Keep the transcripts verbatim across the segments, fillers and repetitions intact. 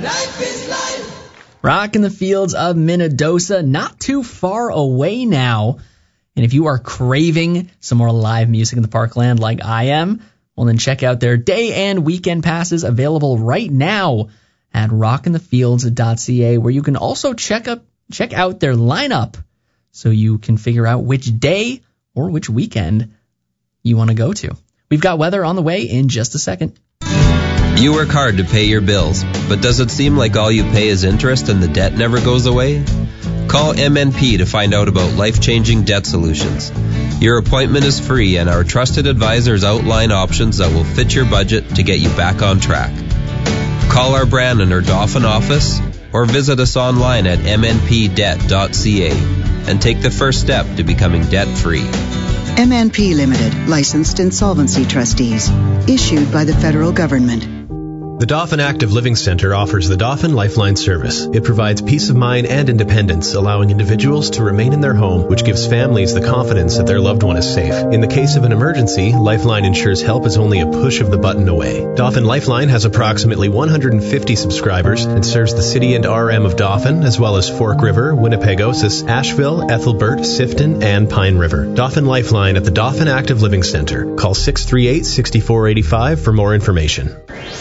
Life is life. Rock in the fields of Minnedosa, not too far away now. And if you are craving some more live music in the Parkland like I am, well then check out their day and weekend passes available right now at rock in the fields dot c a, where you can also check up check out their lineup so you can figure out which day or which weekend you want to go to. We've got weather on the way in just a second. You work hard to pay your bills, but does it seem like all you pay is interest and the debt never goes away? Call M N P to find out about life-changing debt solutions. Your appointment is free, and our trusted advisors outline options that will fit your budget to get you back on track. Call our Brandon or Dauphin office or visit us online at m n p debt dot c a and take the first step to becoming debt-free. M N P Limited, licensed insolvency trustees, issued by the federal government. The Dauphin Active Living Center offers the Dauphin Lifeline service. It provides peace of mind and independence, allowing individuals to remain in their home, which gives families the confidence that their loved one is safe. In the case of an emergency, Lifeline ensures help is only a push of the button away. Dauphin Lifeline has approximately one hundred fifty subscribers and serves the city and R M of Dauphin, as well as Fork River, Winnipegosis, Asheville, Ethelbert, Sifton, and Pine River. Dauphin Lifeline at the Dauphin Active Living Center. Call six three eight, six four eight five for more information.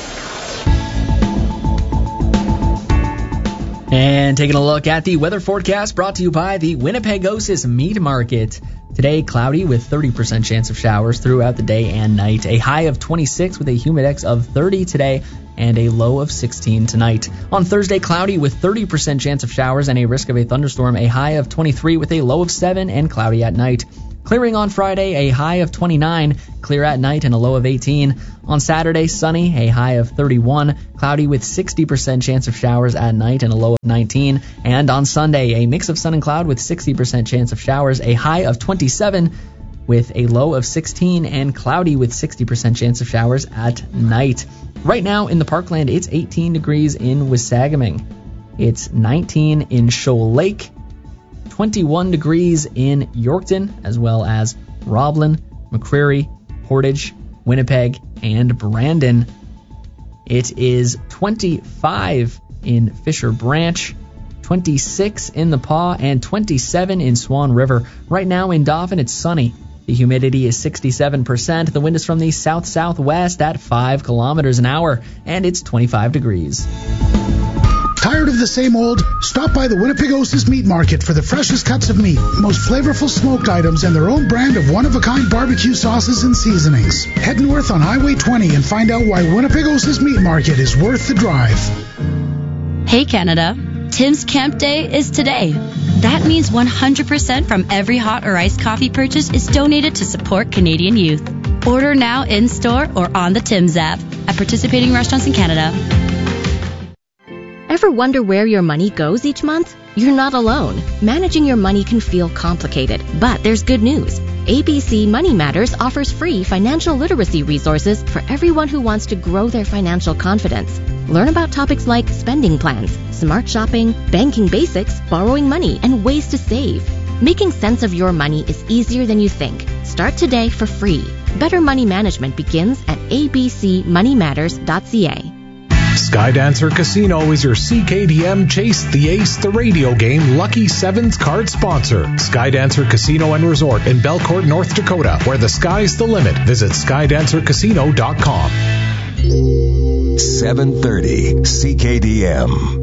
And taking a look at the weather forecast brought to you by the Winnipegosis Meat Market. Today, cloudy with thirty percent chance of showers throughout the day and night. A high of twenty-six with a humidex of thirty today and a low of sixteen tonight. On Thursday, cloudy with thirty percent chance of showers and a risk of a thunderstorm. A high of twenty-three with a low of seven and cloudy at night. Clearing on Friday, a high of twenty-nine, clear at night and a low of eighteen. On Saturday, sunny, a high of thirty-one, cloudy with sixty percent chance of showers at night and a low of nineteen. And on Sunday, a mix of sun and cloud with sixty percent chance of showers, a high of twenty-seven with a low of sixteen, and cloudy with sixty percent chance of showers at night. Right now in the Parkland, it's eighteen degrees in Wisagaming. It's nineteen in Shoal Lake. twenty-one degrees in Yorkton, as well as Roblin, McCreary, Portage, Winnipeg, and Brandon. It is twenty-five in Fisher Branch, twenty-six in the Paw, and twenty-seven in Swan River. Right now in Dauphin, it's sunny. The humidity is sixty-seven percent. The wind is from the south-southwest at five kilometers an hour, and it's twenty-five degrees. Tired of the same old? Stop by the Winnipegosis Meat Market for the freshest cuts of meat, most flavorful smoked items, and their own brand of one-of-a-kind barbecue sauces and seasonings. Head north on Highway twenty and find out why Winnipegosis Meat Market is worth the drive. Hey Canada, Tim's Camp Day is today. That means one hundred percent from every hot or iced coffee purchase is donated to support Canadian youth. Order now in-store or on the Tim's app at participating restaurants in Canada. Ever wonder where your money goes each month? You're not alone. Managing your money can feel complicated, but there's good news. A B C Money Matters offers free financial literacy resources for everyone who wants to grow their financial confidence. Learn about topics like spending plans, smart shopping, banking basics, borrowing money, and ways to save. Making sense of your money is easier than you think. Start today for free. Better money management begins at a b c money matters dot c a. Skydancer Casino is your C K D M Chase the Ace the radio game Lucky Sevens card sponsor. Skydancer Casino and Resort in Belcourt, North Dakota, where the sky's the limit. Visit skydancer casino dot com. seven thirty C K D M.